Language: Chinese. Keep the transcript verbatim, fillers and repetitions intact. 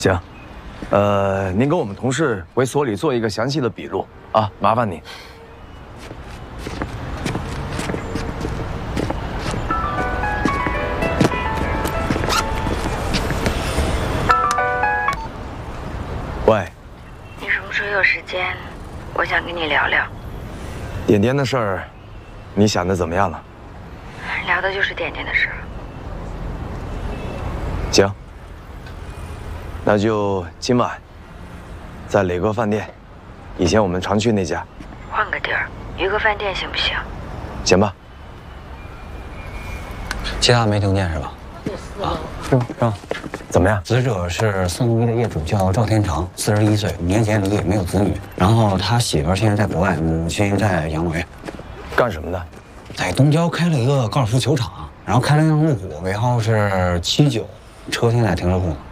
行，呃，您跟我们同事回所里做一个详细的笔录啊，麻烦你。喂， 你什么时候有时间？我想跟你聊聊。 点点的事儿，你想的怎么样了？ 聊的就是点点的事儿。 行，那就今晚在磊哥饭店，以前我们常去那家。 换个地儿，鱼哥饭店行不行？ 行吧。 其他没听见是吧？啊，是吗？是吧？ 怎么样？ 死者是四零一的业主，叫赵天成，四十一岁，五年前离异，没有子女。然后他媳妇现在在国外，母亲在养老院。 干什么的？ 在东郊开了一个高尔夫球场，然后开了一辆路虎，尾号是七九，车现在停车库呢。